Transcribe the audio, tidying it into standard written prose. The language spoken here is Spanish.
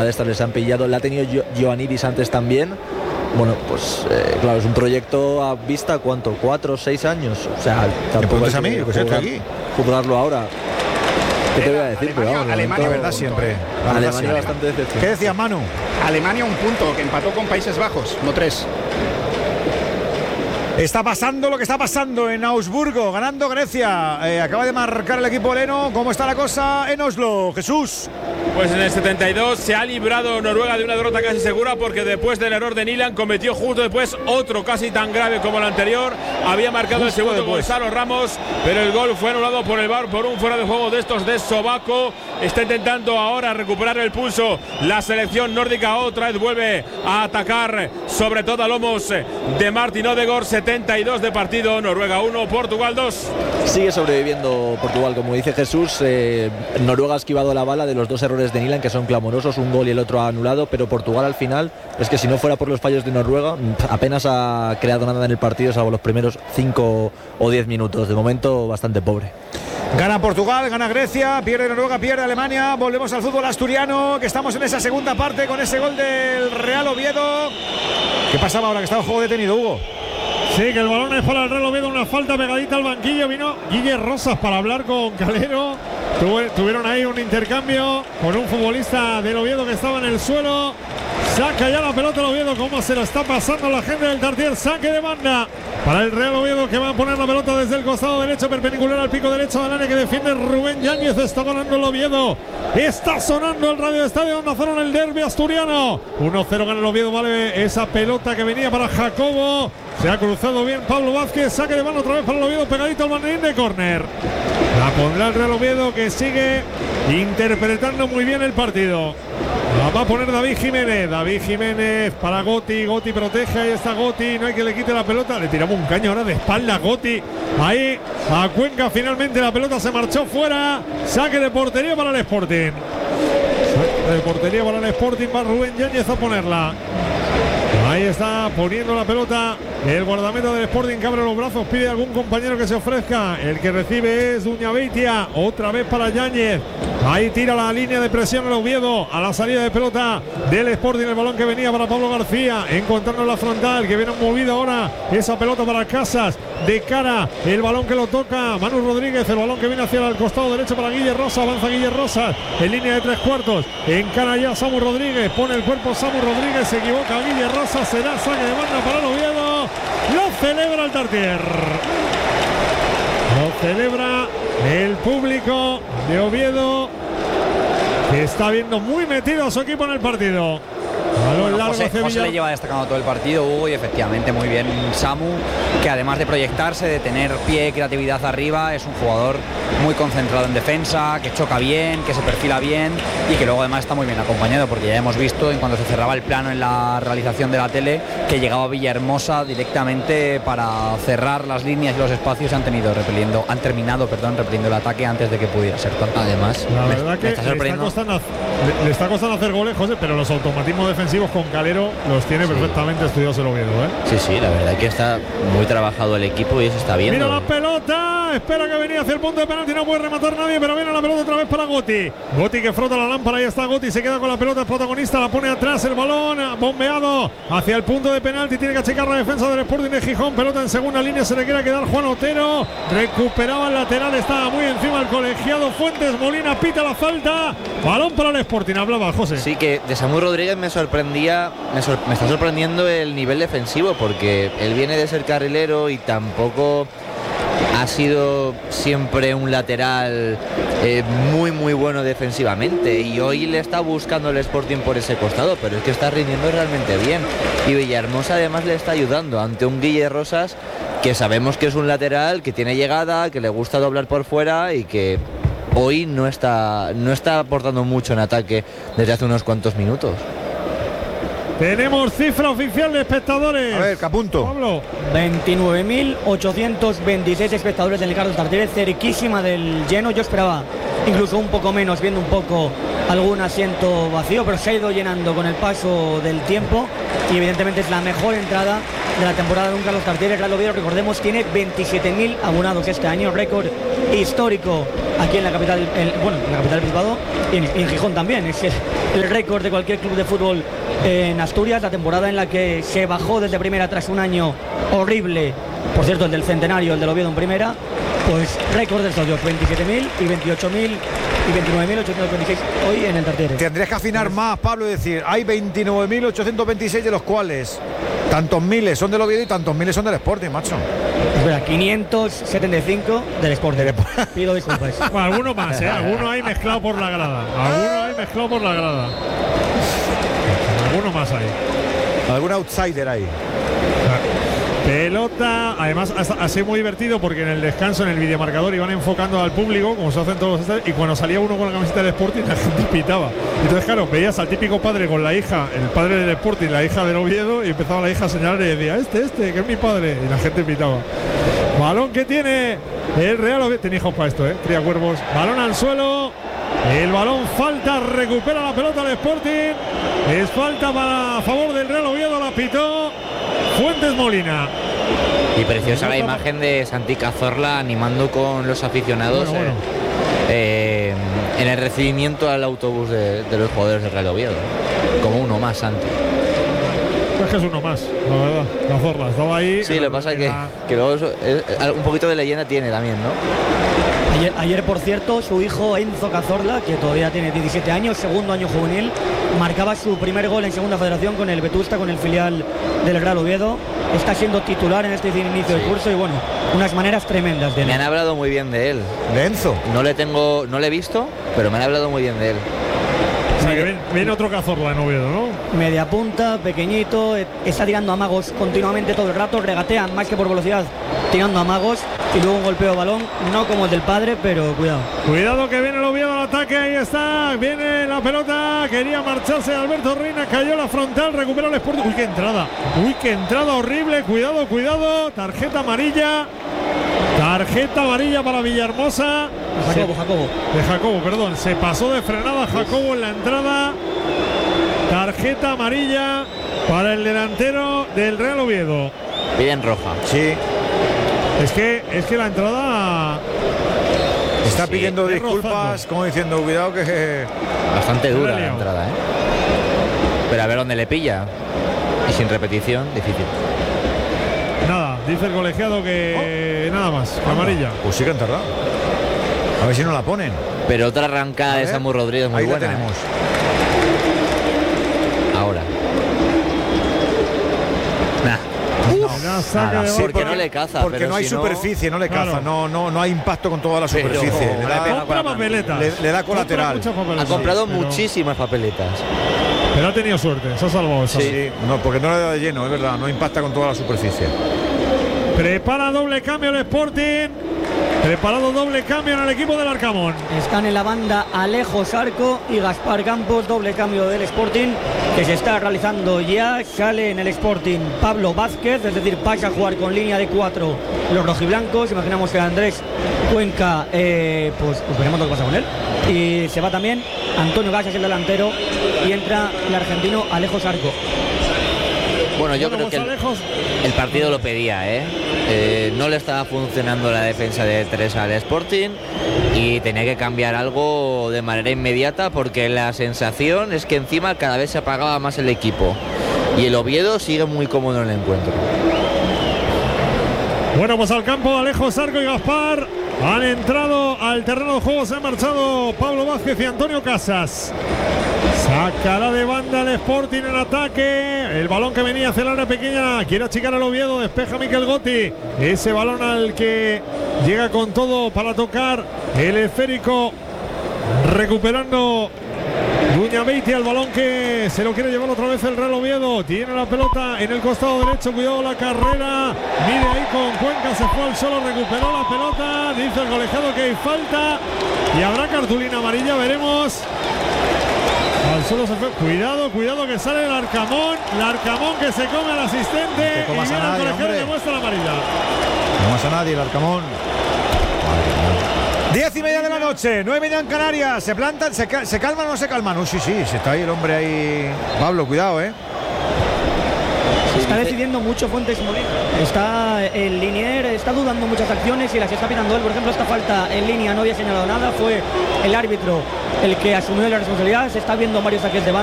alguna de estas les han pillado. La ha tenido Ioannidis antes también. Bueno, pues claro, es un proyecto a vista, ¿cuánto? 4 o 6 años. O sea, tampoco es a mí, aquí. Jugarlo ahora. ¿Qué te voy a decir? Alemania, verdad siempre. Alemania bastante decepción. ¿Qué decías, Manu? Alemania 1 punto, que empató con Países Bajos, no 3. Está pasando lo que está pasando en Augsburgo, ganando Grecia. Acaba de marcar el equipo heleno. ¿Cómo está la cosa en Oslo, Jesús? Pues en el 72 se ha librado Noruega de una derrota casi segura, porque después del error de Nyland cometió justo después otro casi tan grave como el anterior. Había marcado justo el segundo Gonzalo Ramos, pero el gol fue anulado por el VAR por un fuera de juego de estos de sobaco. Está intentando ahora recuperar el pulso la selección nórdica. Otra vez vuelve a atacar, sobre todo a lomos de Martin Odegaard. 72 de partido, Noruega 1, Portugal 2. Sigue sobreviviendo Portugal, como dice Jesús. Noruega ha esquivado la bala de los dos errores de Nyland, que son clamorosos, un gol y el otro anulado, pero Portugal al final, es que si no fuera por los fallos de Noruega, apenas ha creado nada en el partido, salvo los primeros 5 o 10 minutos. De momento bastante pobre. Gana Portugal, gana Grecia, pierde Noruega, pierde Alemania. Volvemos al fútbol asturiano, que estamos en esa segunda parte con ese gol del Real Oviedo. ¿Qué pasaba ahora que estaba el juego detenido, Hugo? Sí, que el balón es para el Real Oviedo, una falta pegadita al banquillo. Vino Guille Rosas para hablar con Calero. Tuvieron ahí un intercambio con un futbolista del Oviedo que estaba en el suelo. Saca ya la pelota el Oviedo, como se lo está pasando la gente del Tartier. Saque de banda para el Real Oviedo, que va a poner la pelota desde el costado derecho, perpendicular al pico derecho del área, que defiende Rubén Yáñez. Está ganando el Oviedo. Está sonando el Radio Estadio Onda Cero en el derbi asturiano. 1-0 gana el Oviedo, vale esa pelota que venía para Jacobo. Se ha cruzado bien Pablo Vázquez. Saque de mano otra vez para el Oviedo, pegadito al banderín de córner. La pondrá el Real Oviedo, que sigue interpretando muy bien el partido. La va a poner David Jiménez. David Jiménez para Gotti. Gotti protege. Ahí está Gotti. No hay que le quite la pelota. Le tiramos un caño ahora de espalda a Gotti. Ahí a Cuenca. Finalmente la pelota se marchó fuera. Saque de portería para el Sporting. Saque de portería para el Sporting. Va Rubén Yáñez a ponerla. Ahí está poniendo la pelota el guardameta del Sporting, que abre los brazos, pide a algún compañero que se ofrezca. El que recibe es Uñabeitia, otra vez para Yáñez. Ahí tira la línea de presión el Oviedo a la salida de pelota del Sporting. El balón que venía para Pablo García, encontrando la frontal, que viene movido ahora esa pelota para Casas. De cara, el balón que lo toca Manu Rodríguez, el balón que viene hacia el costado derecho para Guille Rosa. Avanza Guille Rosa en línea de 3/4. Encara ya Samu Rodríguez, pone el cuerpo Samu Rodríguez, se equivoca Guille Rosa, será saque de banda para el Oviedo. Lo celebra el Tartier. Lo celebra el público de Oviedo, que está viendo muy metido a su equipo en el partido. Bueno, José le lleva destacando todo el partido, Hugo, y efectivamente muy bien Samu, que además de proyectarse, de tener pie y creatividad arriba, es un jugador muy concentrado en defensa, que choca bien, que se perfila bien y que luego además está muy bien acompañado, porque ya hemos visto en cuando se cerraba el plano en la realización de la tele que llegaba Villahermosa directamente para cerrar las líneas y los espacios. Han terminado repeliendo el ataque antes de que pudiera ser tanto. Además, la verdad que le está costando hacer goles, José, pero los automatismos defensivos con Calero los tiene perfectamente estudiados el Oviedo, ¿eh? Sí, la verdad que está muy trabajado el equipo y se está viendo. Mira la pelota, espera que venía hacia el punto de penalti, no puede rematar nadie, pero viene la pelota otra vez para Gotti. Gotti que frota la lámpara, ahí está Gotti, se queda con la pelota, el protagonista, la pone atrás, el balón bombeado hacia el punto de penalti, tiene que achicar la defensa del Sporting de Gijón, pelota en segunda línea, se le quiere quedar Juan Otero, recuperaba el lateral, estaba muy encima el colegiado Fuentes Molina, pita la falta, balón para el Sporting. Hablaba José. Sí, que de Samu Rodríguez me está sorprendiendo el nivel defensivo, porque él viene de ser carrilero y tampoco ha sido siempre un lateral muy bueno defensivamente, y hoy le está buscando el Sporting por ese costado, pero es que está rindiendo realmente bien, y Villahermosa además le está ayudando ante un Guille Rosas que sabemos que es un lateral que tiene llegada, que le gusta doblar por fuera y que hoy no está aportando mucho en ataque desde hace unos cuantos minutos. Tenemos cifra oficial de espectadores. A ver, que apunto. Pablo. 29.826 espectadores del Carlos Tartiere, cerquísima del lleno. Yo esperaba incluso un poco menos, viendo un poco algún asiento vacío, pero se ha ido llenando con el paso del tiempo y evidentemente es la mejor entrada de la temporada de un Carlos Tartiere. Real Oviedo, recordemos, tiene 27.000 abonados este año, récord histórico aquí en la capital, en la capital del Principado y en Gijón también. Es el récord de cualquier club de fútbol en Asturias, la temporada en la que se bajó desde primera tras un año horrible, por cierto el del centenario, el del Oviedo en primera, pues récord de socios, 27.000 y 28.000 y 29.826 hoy en el Tartiere. Tendrías que afinar más, Pablo, y decir, hay 29.826 de los cuales tantos miles son del Oviedo y tantos miles son del Sporting, macho. Espera, 575 del Sporting. Pido disculpas. Bueno, alguno más, alguno hay mezclado por la grada. Alguno más hay. Algún outsider ahí. Pelota, además ha sido muy divertido porque en el descanso, en el videomarcador, iban enfocando al público, como se hacen todos los estadios, y cuando salía uno con la camiseta del Sporting, la gente pitaba. Entonces, claro, veías al típico padre con la hija, el padre del Sporting, la hija del Oviedo, y empezaba la hija a señalar y decía, este, que es mi padre, y la gente pitaba. Balón que tiene el Real Oviedo, tenía hijos para esto, cría cuervos. Balón al suelo, el balón falta, recupera la pelota el Sporting, es falta a favor del Real Oviedo, la pitó Fuentes Molina. Y preciosa la imagen de Santi Cazorla animando con los aficionados en el recibimiento al autobús de los jugadores del Real Oviedo. Como uno más, Santi. Es que es uno más, la verdad. Cazorla estaba ahí. Sí, lo que pasa es que luego un poquito de leyenda tiene también, ¿no? Ayer, por cierto, su hijo Enzo Cazorla, que todavía tiene 17 años, segundo año juvenil, marcaba su primer gol en segunda federación con el Vetusta, con el filial del Real Oviedo. Está siendo titular en este inicio del curso y bueno, unas maneras tremendas de él. Me han hablado muy bien de él. ¿De Enzo? No le he visto, pero me han hablado muy bien de él. O sea, que viene otro Cazorla en Oviedo, ¿no? Media punta, pequeñito, está tirando amagos continuamente todo el rato, regatea más que por velocidad, tirando amagos y luego un golpeo de balón, no como el del padre, pero cuidado. Cuidado que viene el Oviedo al ataque, ahí está, viene la pelota, quería marcharse Alberto Reina, cayó la frontal, recuperó el Sporting. Uy, qué entrada horrible, cuidado, tarjeta amarilla para Villahermosa. Jacobo, perdón, se pasó de frenada Jacobo en la entrada. Tarjeta amarilla para el delantero del Real Oviedo. Bien roja. Sí. Es que la entrada está pidiendo disculpas, rozando, como diciendo, cuidado que... Bastante dura la entrada, Pero a ver dónde le pilla. Y sin repetición, difícil. Nada, dice el colegiado que nada más, amarilla. Pues sí que han tardado. A ver si no la ponen. Pero otra arrancada de Samu Rodríguez muy buena. Ahí la tenemos. Ahora. Sí, porque no le caza. Porque pero no hay superficie, no le caza. Claro. No hay impacto con toda la superficie. Le da colateral. Ha comprado muchísimas papeletas. Pero ha tenido suerte, se ha salvado. Sí, no, porque no le da de lleno, es verdad, no impacta con toda la superficie. Prepara doble cambio el Sporting. Preparado doble cambio en el equipo del Arcamón. Están en la banda Alejo Sarco y Gaspar Campos, doble cambio del Sporting que se está realizando ya. Sale en el Sporting Pablo Vázquez, es decir, pasa a jugar con línea de 4 los rojiblancos. Imaginamos que Andrés Cuenca, pues veremos lo que pasa con él. Y se va también Antonio Gasas, el delantero, y entra el argentino Alejo Sarco. Bueno, yo creo que el partido lo pedía, no le estaba funcionando la defensa de 3 al Sporting y tenía que cambiar algo de manera inmediata porque la sensación es que encima cada vez se apagaba más el equipo y el Oviedo sigue muy cómodo en el encuentro. Bueno, pues al campo Alejo Sarco y Gaspar han entrado al terreno de juego, se han marchado Pablo Vázquez y Antonio Casas. Sacará de banda el Sporting en ataque. El balón que venía hacia el área pequeña. Quiere achicar al Oviedo. Despeja Miquel Gotti. Ese balón al que llega con todo para tocar el esférico. Recuperando Duñabeiti al balón que se lo quiere llevar otra vez el Real Oviedo. Tiene la pelota en el costado derecho. Cuidado la carrera. Mide ahí con Cuenca. Se fue al solo. Recuperó la pelota. Dice el colegiado que hay falta. Y habrá cartulina amarilla. Veremos. Al suelo se fue. Cuidado que sale el Arcamón. El Arcamón que se come al asistente. No pasa nada, hombre. Que muestra la amarilla. No pasa nadie el Arcamón. 10:30 de la noche, 9:30 en Canarias. Se plantan, se calman o no se calman. Sí, se está ahí el hombre ahí. Pablo, cuidado, Está decidiendo mucho Fuentes Molina. Está el Linier, está dudando muchas acciones y las está pitando él. Por ejemplo, esta falta en línea no había señalado nada. Fue el árbitro el que asumió la responsabilidad. Se está viendo varios saques de banda.